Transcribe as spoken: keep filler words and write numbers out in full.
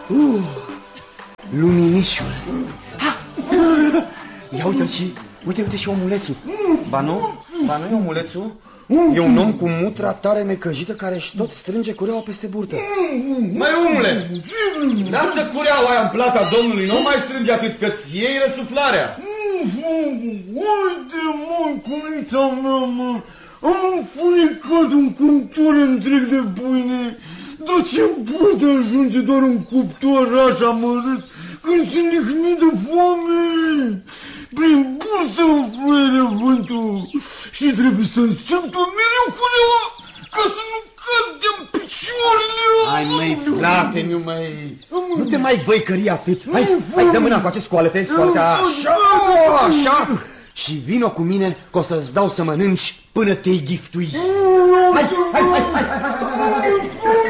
Uh, luminișul. Ha! Ia uite-l și, uite, uite și omulețul. Ba nu? Ba nu e omulețul? E un om cu mutra tare necăjită care își tot strânge cureaua peste burtă. Măi, omule, lasă cureaua aia în plata domnului, nu mai strânge atât că ți iei răsuflarea. Uite, măi, cunița mea, mă, am înfunecat un cuptor întreg de pâine. Dar ce poate ajunge doar un cuptor așa mărât când se nihnit de foame? Prin bursă mă fluie vântul și trebuie să-mi strâng tot mereu cureaua ca să nu cad de-n picioarele. Hai, măi, frate, nu mai... Nu te mai băicări atât. Hai, hai, dă mâna cu acest scoalete, scoalete, așa, așa. Și vino cu mine că o să-ți dau să mănânci până te-i ghiftui. Hai, hai, hai, hai, hai, hai, hai, hai.